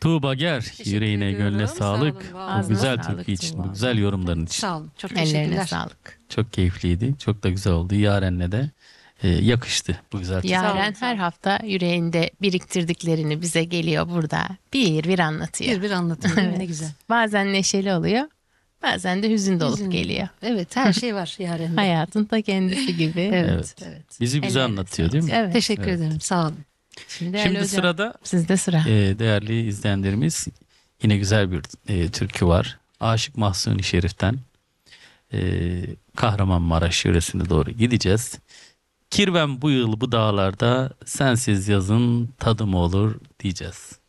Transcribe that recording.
Tuğba Ger, Teşekkür yüreğine ediyorum. gönlüne Sağ sağlık. olun, var Bu olun. Ağzına güzel sağlık türkü için, bu Tuğba. güzel yorumların için. Sağ olun. Çok Ellerine teşekkürler. sağlık. Çok keyifliydi. Çok da güzel oldu. Yaren'le de yakıştı bu güzel türkü. Yaren olun, sağ her olun. hafta yüreğinde biriktirdiklerini bize geliyor burada. Bir anlatıyor. Bir anlatıyor değil mi? Ne Evet. güzel. Bazen neşeli oluyor. Bazen de hüzün dolup Hüzün. geliyor. Evet, her şey var Yaren'de. Hayatın da kendisi gibi. Evet, Evet. evet. Bizi güzel Ellerine anlatıyor sağlık. değil mi? Evet. Teşekkür Evet. ederim. Sağ olun. Şimdi, Ali Şimdi Hocam, sırada sizde sıra. değerli izleyenlerimiz yine güzel bir türkü var. Aşık Mahzuni Şerif'ten Kahramanmaraş yöresine doğru gideceğiz. Kirvem bu yıl bu dağlarda sensiz yazın tadı mı olur diyeceğiz.